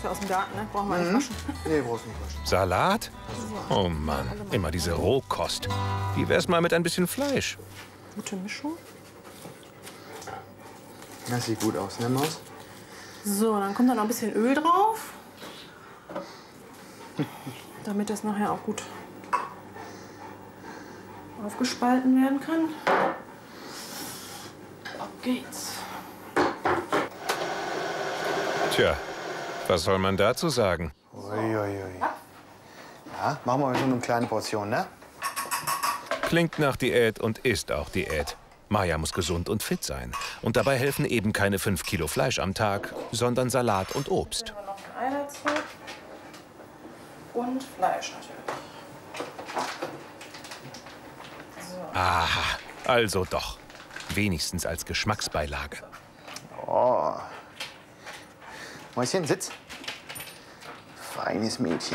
Ist ja aus dem Garten, ne? Brauchen wir nicht waschen. Nee, brauchst nicht waschen. Salat? Oh Mann, immer diese Rohkost. Wie wär's mal mit ein bisschen Fleisch? Gute Mischung. Das sieht gut aus, ne, Maus? So, dann kommt da noch ein bisschen Öl drauf. Damit das nachher auch gut aufgespalten werden kann. Auf geht's. Tja, was soll man dazu sagen? Uiuiui. Ja, machen wir so eine kleine Portion, ne? Klingt nach Diät und ist auch Diät. Maja muss gesund und fit sein. Und dabei helfen eben keine 5 Kilo Fleisch am Tag, sondern Salat und Obst. Nehmen wir noch ein Ei dazu. Und Fleisch natürlich. So. Aha, also doch. Wenigstens als Geschmacksbeilage. Oh. Mäuschen, sitz. Feines Mädchen.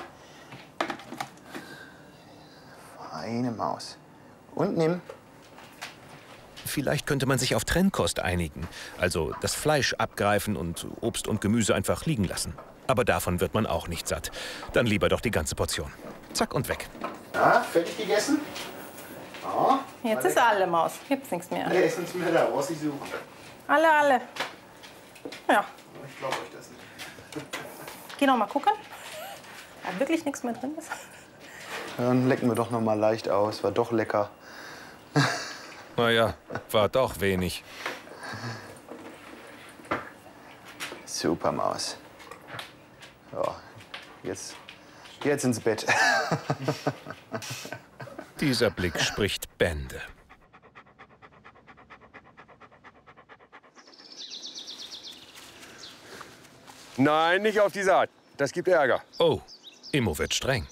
Feine Maus. Und nimm. Vielleicht könnte man sich auf Trennkost einigen. Also das Fleisch abgreifen und Obst und Gemüse einfach liegen lassen. Aber davon wird man auch nicht satt. Dann lieber doch die ganze Portion. Zack und weg. Ja, fertig gegessen? Ja. Jetzt ist alle Maus. Gibt's nichts mehr. Alle essen zum Teller, was ich suche. Alle. Ja. Ich glaube euch das nicht. Geh noch mal gucken. Da wirklich nichts mehr drin ist. Dann lecken wir doch noch mal leicht aus. War doch lecker. Naja, war doch wenig. Super Maus. Ja, jetzt ins Bett. Dieser Blick spricht Bände. Nein, nicht auf die Saat. Das gibt Ärger. Oh, Immo wird streng.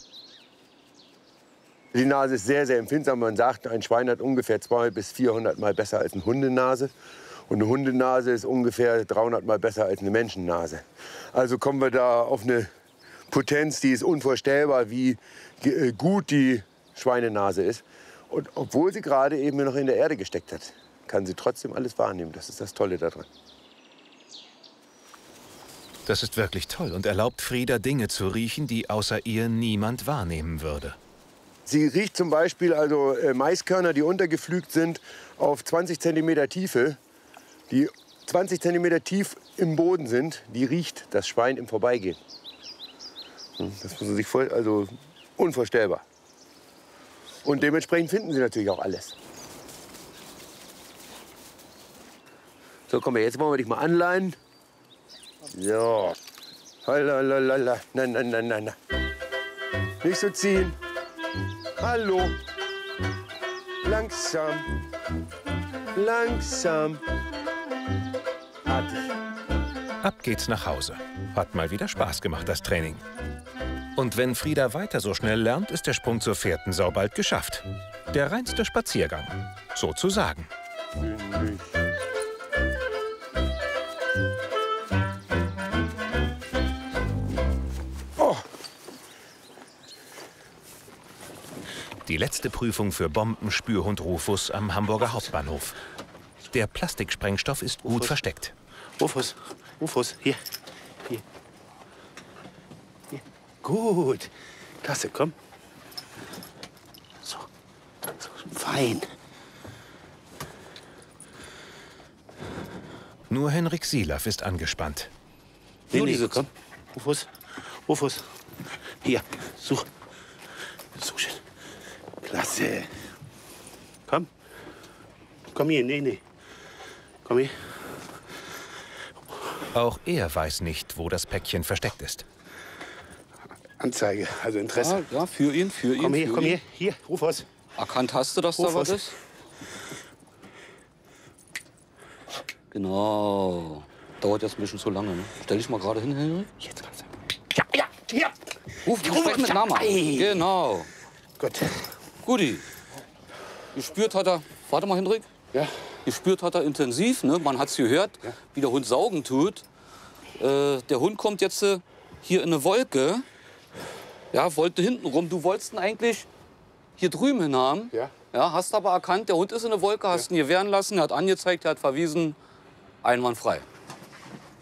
Die Nase ist sehr, sehr empfindsam. Man sagt, ein Schwein hat ungefähr 200 bis 400 Mal besser als eine Hundenase. Und eine Hundenase ist ungefähr 300 Mal besser als eine Menschennase. Also kommen wir da auf eine Potenz, die ist unvorstellbar, wie gut die Schweinenase ist. Und obwohl sie gerade eben noch in der Erde gesteckt hat, kann sie trotzdem alles wahrnehmen. Das ist das Tolle daran. Das ist wirklich toll und erlaubt Frieda, Dinge zu riechen, die außer ihr niemand wahrnehmen würde. Sie riecht zum Beispiel also Maiskörner, die untergepflügt sind, auf 20 cm Tiefe, die 20 cm tief im Boden sind. Die riecht das Schwein im Vorbeigehen. Das muss man sich also unvorstellbar. Und dementsprechend finden sie natürlich auch alles. So, komm her, jetzt wollen wir dich mal anleihen. So. Lalalala. Nein. Nicht so ziehen. Hallo. Langsam. Artig. Ab geht's nach Hause. Hat mal wieder Spaß gemacht, das Training. Und wenn Frieda weiter so schnell lernt, ist der Sprung zur 4. Sau bald geschafft. Der reinste Spaziergang, sozusagen. Oh. Die letzte Prüfung für Bombenspürhund Rufus am Hamburger Hauptbahnhof. Der Plastiksprengstoff ist gut versteckt. Rufus, hier. Gut. Klasse, komm. So, fein. Nur Henrik Silaff ist angespannt. Nee, komm. Rufus. Hier, such. So schön. Klasse. Komm hier, nee. Komm hier. Auch er weiß nicht, wo das Päckchen versteckt ist. Anzeige, also Interesse. Ja, für ihn. Komm hier. Hier, Rufus. Erkannt hast du, dass da was ist? Genau. Dauert jetzt ein bisschen zu lange, ne? Stell dich mal gerade hin, Henrik. Jetzt kannst du. Ja, hier. Ruf mit Namen an. Genau. Gut. Guti. Gespürt hat er, warte mal, Henrik. Ja. Gespürt hat er intensiv, ne? Man hat's gehört, wie der Hund saugen tut. Der Hund kommt jetzt hier in eine Wolke. Ja, wollte hinten rum. Du wolltest ihn eigentlich hier drüben hin haben. Ja. Ja, hast aber erkannt, der Hund ist in eine Wolke, hast ihn gewähren lassen, er hat angezeigt, er hat verwiesen. Einwandfrei.